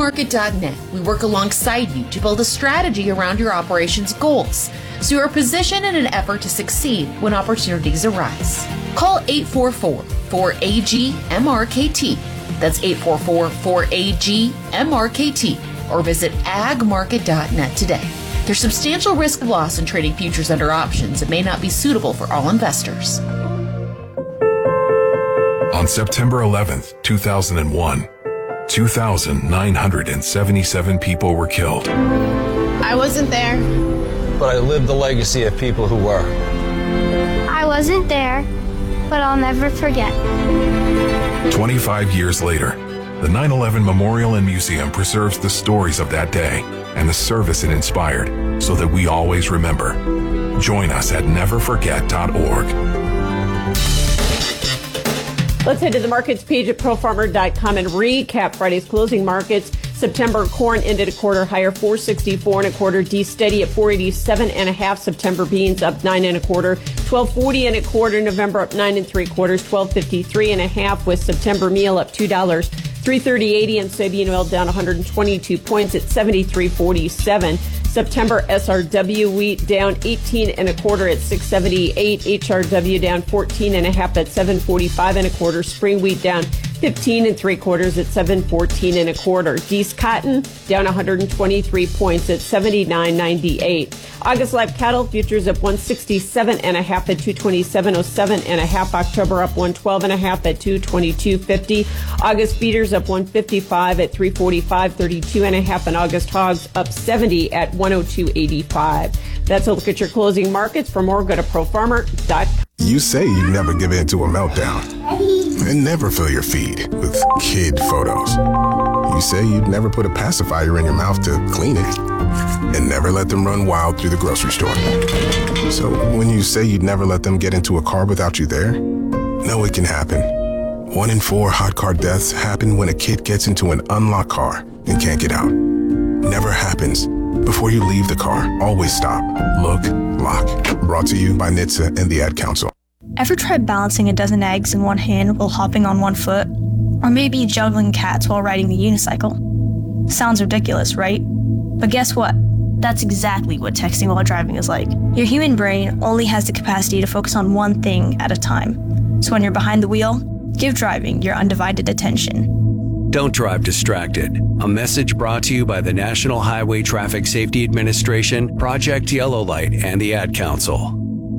agmarket.net, we work alongside you to build a strategy around your operations goals, so you are positioned in an effort to succeed when opportunities arise. Call 844-4AG-MRKT. That's 844-4AG-MRKT, or visit agmarket.net today. There's substantial risk of loss in trading futures under options that may not be suitable for all investors. On September 11th, 2001, 2,977 people were killed. I wasn't there, but I lived the legacy of people who were. I wasn't there, but I'll never forget. 25 years later, the 9/11 Memorial and Museum preserves the stories of that day and the service it inspired so that we always remember. Join us at neverforget.org. Let's head to the markets page at profarmer.com and recap Friday's closing markets. September corn ended a quarter higher, 464 1/4. D steady at 487 1/2. September beans up 9 1/4. 1240 1/4. November up 9 3/4. 1253 1/2 with September meal up $2. 330.80 and soybean oil down 122 points at 73.47. September SRW wheat down 18 1/4 at 678. HRW down 14 1/2 at 745 1/4. Spring wheat down 15 3/4 at 714 1/4. Dees cotton down 123 points at 79.98. August live cattle futures up 167 1/2 at 227.07 1/2. October up 112 1/2 at 222.50. August feeders up 155 at 345.32 1/2, and August hogs up 70 at 102.85. That's a look at your closing markets. For more, go to profarmer.com. You say you never give in to a meltdown and never fill your feed with kid photos. You say you'd never put a pacifier in your mouth to clean it and never let them run wild through the grocery store. So when you say you'd never let them get into a car without you there, no, it can happen. 1 in 4 hot car deaths happen when a kid gets into an unlocked car and can't get out. Never happens. Before you leave the car, always stop, look, lock. Brought to you by NHTSA and the Ad Council. Ever tried balancing a dozen eggs in one hand while hopping on one foot? Or maybe juggling cats while riding the unicycle? Sounds ridiculous, right? But guess what? That's exactly what texting while driving is like. Your human brain only has the capacity to focus on one thing at a time. So when you're behind the wheel, give driving your undivided attention. Don't drive distracted. A message brought to you by the National Highway Traffic Safety Administration, Project Yellow Light, and the Ad Council.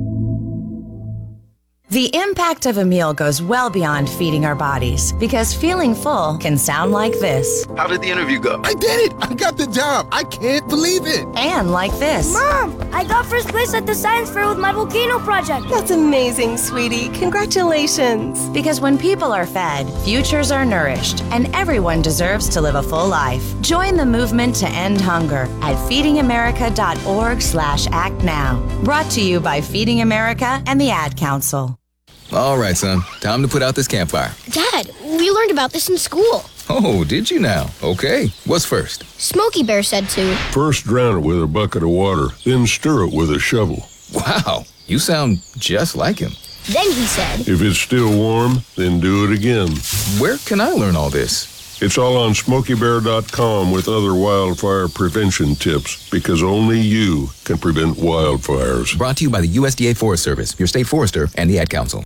The impact of a meal goes well beyond feeding our bodies, because feeling full can sound like this. How did the interview go? I did it! I got the job! I can't believe it! And like this. Mom, I got first place at the science fair with my volcano project. That's amazing, sweetie. Congratulations. Because when people are fed, futures are nourished, and everyone deserves to live a full life. Join the movement to end hunger at feedingamerica.org/act now. Brought to you by Feeding America and the Ad Council. All right, son. Time to put out this campfire. Dad, we learned about this in school. Oh, did you now? Okay. What's first? Smokey Bear said to. First drown it with a bucket of water, then stir it with a shovel. Wow, you sound just like him. Then he said. If it's still warm, then do it again. Where can I learn all this? It's all on SmokeyBear.com with other wildfire prevention tips, because only you can prevent wildfires. Brought to you by the USDA Forest Service, your state forester, and the Ad Council.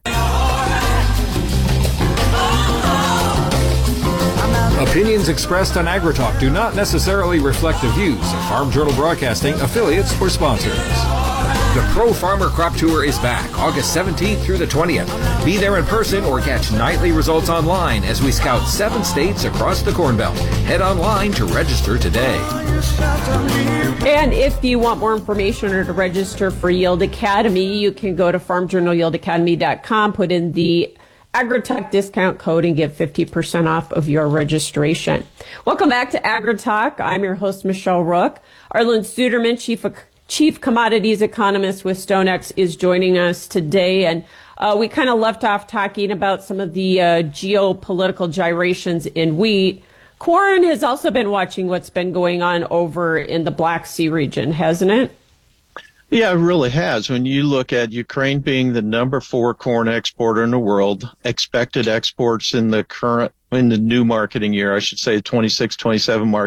Opinions expressed on AgriTalk do not necessarily reflect the views of Farm Journal Broadcasting, affiliates, or sponsors. The Pro Farmer Crop Tour is back August 17th through the 20th. Be there in person or catch nightly results online as we scout 7 states across the Corn Belt. Head online to register today. And if you want more information or to register for Yield Academy, you can go to farmjournalyieldacademy.com, put in the AgriTalk discount code and get 50% off of your registration. Welcome back to AgriTalk. I'm your host, Michelle Rook. Arlen Suderman, Chief Commodities Economist with StoneX, is joining us today. And we kind of left off talking about some of the geopolitical gyrations in wheat. Corn has also been watching what's been going on over in the Black Sea region, hasn't it? Yeah, it really has. When you look at Ukraine being the number 4 corn exporter in the world, expected exports in the new marketing year, I should say 26-27 market